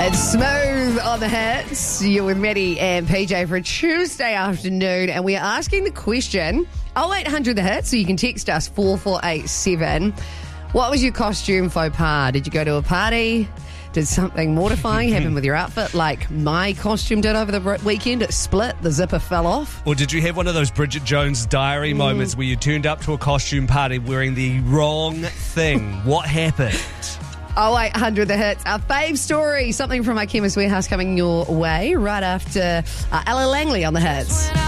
It's Smooth on the hits. You're with Maddie and PJ for a Tuesday afternoon, and we're asking the question 0800 the hits, so you can text us 4487. What was your costume faux pas? Did you go to a party? Did something mortifying happen with your outfit, like my costume did over the weekend? It split, the zipper fell off. Or did you have one of those Bridget Jones diary moments where you turned up to a costume party wearing the wrong thing? What happened? 0800 the hits. Our fave story, something from my Chemist Warehouse coming your way right after Ella Langley on the hits.